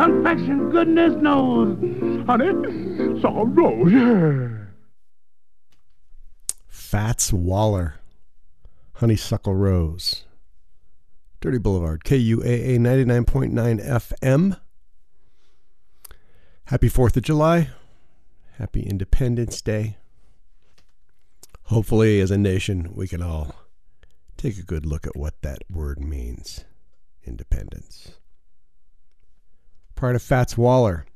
confection, goodness knows. Honey, suckle rose, yeah. Fats Waller, Honeysuckle Rose. Dirty Boulevard, KUAA 99.9 FM. Happy 4th of July. Happy Independence Day. Hopefully, as a nation, we can all take a good look at what that word means. Independence. Part of Fats Waller.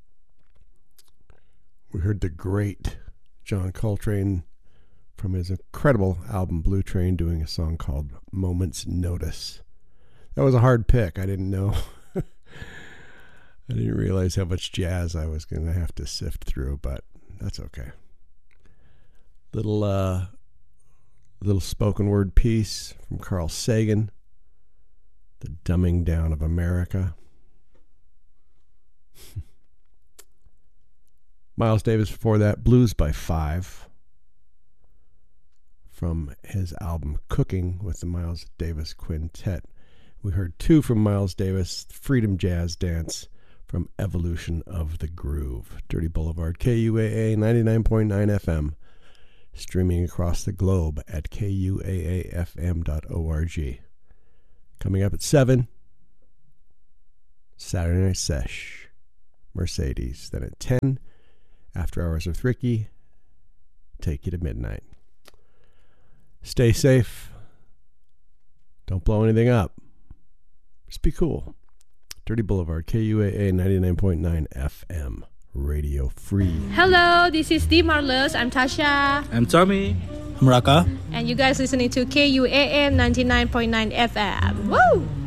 We heard the great John Coltrane from his incredible album Blue Train doing a song called Moment's Notice. That was a hard pick. I didn't know. I didn't realize how much jazz I was going to have to sift through, but that's okay. Little spoken word piece from Carl Sagan, The Dumbing Down of America. Miles Davis before that, Blues by Five, from his album Cooking with the Miles Davis Quintet. We heard two from Miles Davis, Freedom Jazz Dance from Evolution of the Groove. Dirty Boulevard, KUAA 99.9 FM, streaming across the globe at kuaafm.org. Coming up at 7, Saturday Night Sesh, Mercedes. Then at 10, After Hours with Ricky, take you to midnight. Stay safe. Don't blow anything up. Just be cool. Dirty Boulevard, KUAA 99.9 FM, Radio Free. Hello, this is Dee Marlos. I'm Tasha. I'm Tommy. I'm Raka. And you guys listening to KUAN 99.9 FM. Woo!